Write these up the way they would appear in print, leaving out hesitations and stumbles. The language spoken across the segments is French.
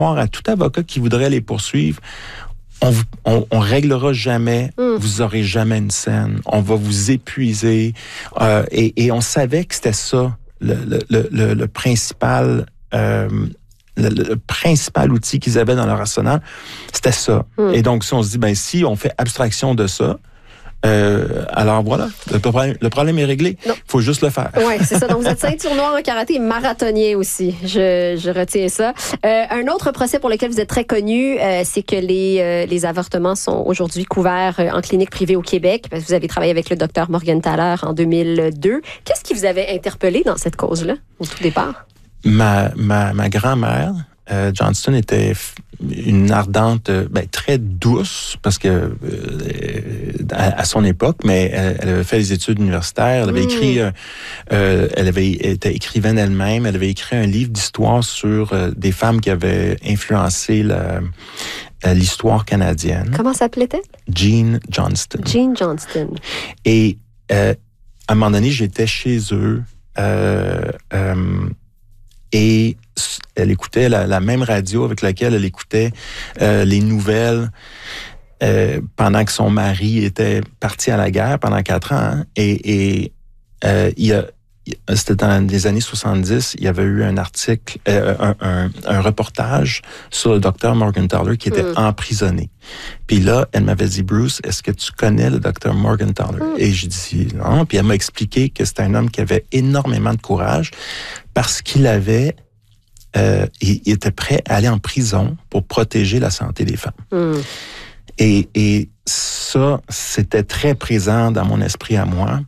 à tout avocat qui voudrait les poursuivre, on réglera jamais, vous aurez jamais une scène, on va vous épuiser, et on savait que c'était ça, le principal... Le principal outil qu'ils avaient dans leur arsenal, c'était ça. Et donc, si on se dit, si on fait abstraction de ça, alors voilà, le problème est réglé. Il faut juste le faire. Oui, c'est ça. Donc, vous êtes ceinture noire en karaté et marathonien aussi. Je retiens ça. Un autre procès pour lequel vous êtes très connu, c'est que les avortements sont aujourd'hui couverts en clinique privée au Québec. Parce que vous avez travaillé avec le docteur Morgenthaler en 2002. Qu'est-ce qui vous avait interpellé dans cette cause-là, au tout départ? Ma grand-mère, Johnston, était une ardente, très douce, parce que à son époque, mais elle avait fait des études universitaires, elle avait écrit, elle avait été écrivaine elle-même, elle avait écrit un livre d'histoire sur des femmes qui avaient influencé l'histoire canadienne. Comment s'appelait-elle? Jean Johnston. Jean Johnston. Et à un moment donné, j'étais chez eux, et elle écoutait la même radio avec laquelle elle écoutait les nouvelles pendant que son mari était parti à la guerre pendant 4 ans. Hein, et c'était dans les années 70, il y avait eu un article, un reportage sur le docteur Morgenthaler qui était emprisonné. Puis là, elle m'avait dit, Bruce, est-ce que tu connais le docteur Morgenthaler? Et j'ai dit non. Puis elle m'a expliqué que c'était un homme qui avait énormément de courage parce qu'il avait, il était prêt à aller en prison pour protéger la santé des femmes. Et ça, c'était très présent dans mon esprit à moi.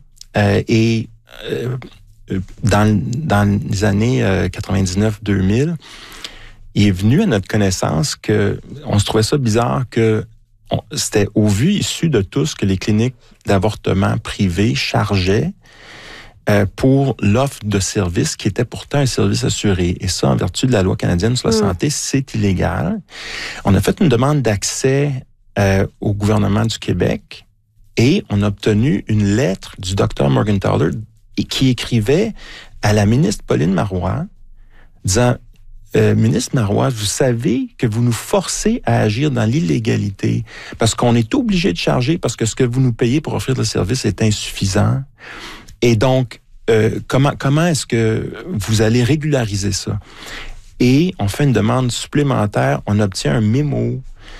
Dans les années 99-2000, il est venu à notre connaissance que on se trouvait ça bizarre que c'était au vu issu de tout ce que les cliniques d'avortement privées chargeaient pour l'offre de service qui était pourtant un service assuré. Et ça, en vertu de la loi canadienne sur la santé, c'est illégal. On a fait une demande d'accès au gouvernement du Québec et on a obtenu une lettre du docteur Morgenthaler qui écrivait à la ministre Pauline Marois disant Ministre Marois, vous savez que vous nous forcez à agir dans l'illégalité parce qu'on est obligé de charger parce que ce que vous nous payez pour offrir le service est insuffisant. Et donc, comment est-ce que vous allez régulariser ça? Et on fait une demande supplémentaire. On obtient un mémo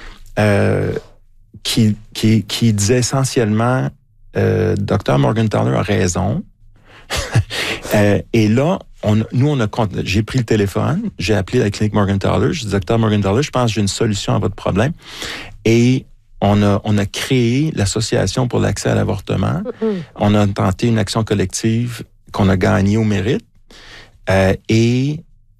qui disait essentiellement Dr. Morgenthaler a raison. Et là, j'ai pris le téléphone, j'ai appelé la clinique Morgenthaler, j'ai dit Dr. Morgenthaler, je pense que j'ai une solution à votre problème. Et on a créé l'Association pour l'accès à l'avortement. On a tenté une action collective qu'on a gagnée au mérite. Les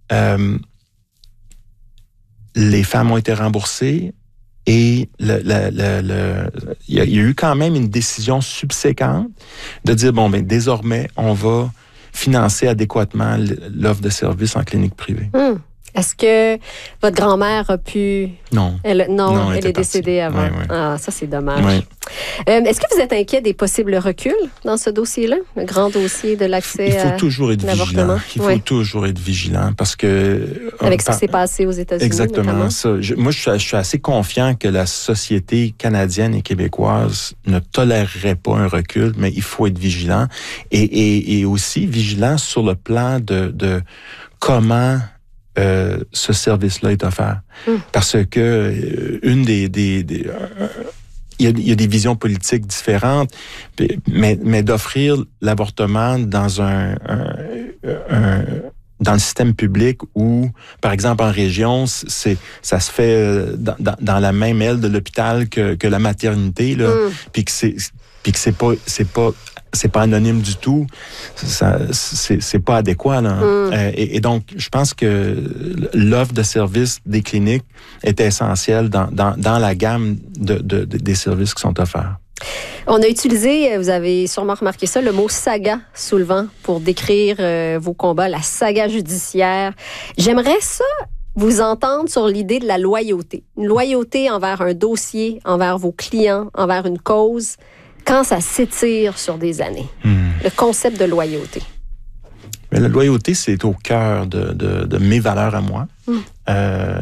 femmes ont été remboursées. Et il y a eu quand même une décision subséquente de dire, désormais, on va financer adéquatement l'offre de services en clinique privée. Est-ce que votre grand-mère a pu... Non. Elle est décédée avant. Oui. Ah, ça, c'est dommage. Oui. Est-ce que vous êtes inquiet des possibles reculs dans ce dossier-là? Le grand dossier de l'accès à l'avortement? Il faut toujours être vigilant parce que... Avec ce qui s'est passé aux États-Unis, exactement notamment. Ça. Moi, je suis assez confiant que la société canadienne et québécoise ne tolérerait pas un recul, mais il faut être vigilant. Et aussi vigilant sur le plan de comment... ce service-là est offert. Parce que il y a des visions politiques différentes, mais d'offrir l'avortement dans dans le système public où, par exemple, en région, ça se fait dans la même aile de l'hôpital que la maternité, là, puis que c'est pas anonyme du tout, c'est pas adéquat, là. Et donc, je pense que l'offre de services des cliniques est essentielle dans la gamme des services qui sont offerts. On a utilisé, vous avez sûrement remarqué ça, le mot saga soulevant pour décrire vos combats, la saga judiciaire. J'aimerais ça vous entendre sur l'idée de la loyauté. Une loyauté envers un dossier, envers vos clients, envers une cause, quand ça s'étire sur des années. Le concept de loyauté. Mais la loyauté, c'est au cœur de mes valeurs à moi.